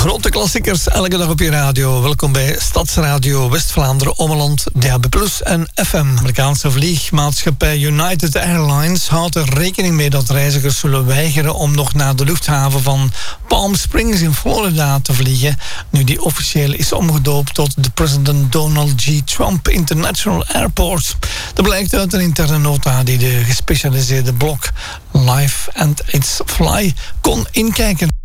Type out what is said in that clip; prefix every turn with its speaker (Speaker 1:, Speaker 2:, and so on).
Speaker 1: Grote klassiekers, elke dag op je radio. Welkom bij Stadsradio West-Vlaanderen, Ommeland, DAB+, en FM. Amerikaanse vliegmaatschappij United Airlines houdt er rekening mee dat reizigers zullen weigeren om nog naar de luchthaven van Palm Springs in Florida te vliegen, nu die officieel is omgedoopt tot de President Donald G. Trump International Airport. Dat blijkt uit een interne nota die de gespecialiseerde blog Life and Its Fly kon inkijken.